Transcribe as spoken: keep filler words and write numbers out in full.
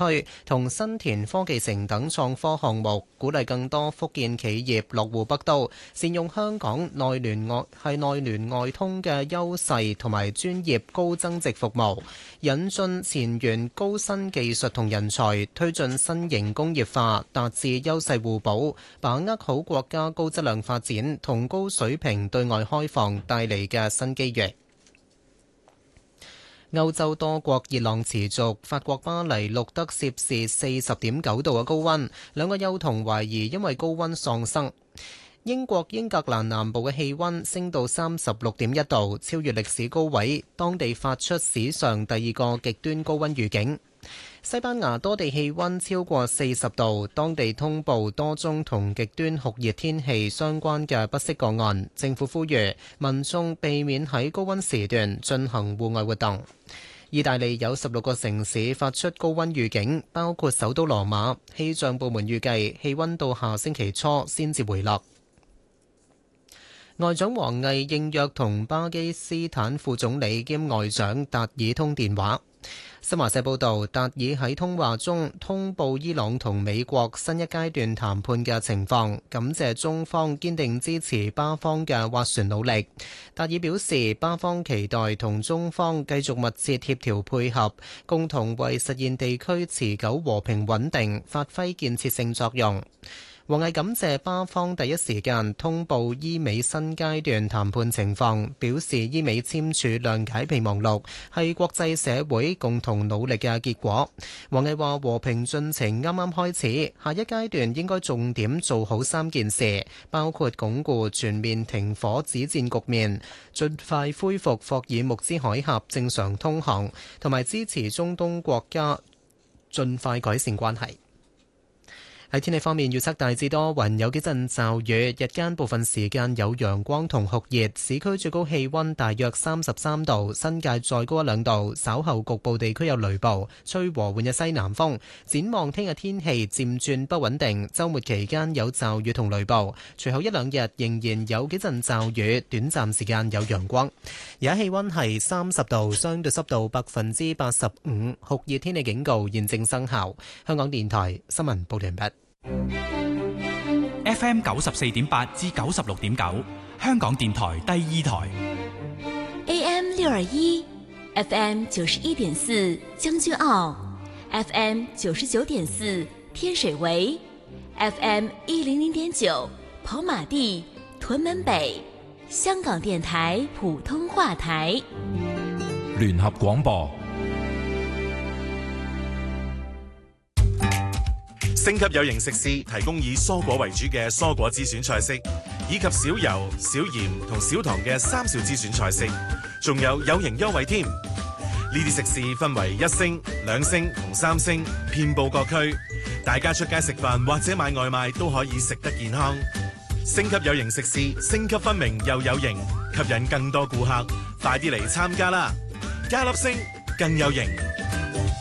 區同新田科技城等創科項目，鼓勵更多福建企業落戶北都，善用香港內聯外係內聯外通嘅優勢同埋專業高增值服務，引進前沿高新技術同人才，推進新型工業化，達至優勢互補，把握好國家高質量發展同高水平對外開放帶嚟嘅新機遇。歐洲多國熱浪持續，法國巴黎錄得攝氏四十點九度嘅高溫，兩個幼童懷疑因為高溫喪生。英國英格蘭南部嘅氣溫升到三十六點一度，超越歷史高位，當地發出史上第二個極端高溫預警。西班牙多地氣溫超過四十度，當地通報多宗同極端酷熱天氣相關嘅不適個案。政府呼籲民眾避免喺高溫時段進行戶外活動。意大利有十六個城市發出高溫預警，包括首都羅馬。氣象部門預計氣溫到下星期初先至回落。外長王毅應約同巴基斯坦副總理兼外長達爾通電話。新華社報道，達爾喺通話中通報伊朗同美國新一階段談判嘅情況，感謝中方堅定支持巴方嘅斡旋努力。達爾表示，巴方期待同中方繼續密切協調配合，共同為實現地區持久和平穩定發揮建設性作用。王毅感謝巴方第一時間通報伊美新階段談判情況，表示伊美簽署諒解備忘錄係國際社會共同努力嘅結果。王毅話：和平進程啱啱開始，下一階段應該重點做好三件事，包括鞏固全面停火止戰局面，盡快恢復霍爾木茲海峽正常通航，同埋支持中東國家盡快改善關係。喺天氣方面，預測大致多雲，有幾陣驟雨，日間部分時間有陽光同酷熱，市區最高氣溫大約三十三度，新界再高一兩度，稍後局部地區有雷暴，吹和緩嘅西南風。展望聽日天氣漸轉不穩定，週末期間有驟雨同雷暴，隨後一兩日仍然有幾陣驟雨，短暫時間有陽光。而家氣溫係三十度，相對濕度百分之八十五，酷熱天氣警告現正生效。香港電台新聞報道完畢。 F M 九十四點八至九十六點九，香港電台第二台。 A M 六二一，F M 九十一點四將軍澳 ，F M 九十九點四天水圍 ，F M 一零零點九跑馬地屯門北，香港電台普通話台。 聯合廣播。 星級有型食肆提供以蔬果為主嘅蔬果之選菜式，以及少油、少鹽同少糖嘅三少之選菜式，仲有有型優惠添。呢啲食肆分為一星、兩星同三星，遍佈各區。大家出街食飯或者買外賣都可以食得健康。星級有型食肆，星級分明又有型，吸引更多顧客。快啲嚟參加啦！加粒星更有型。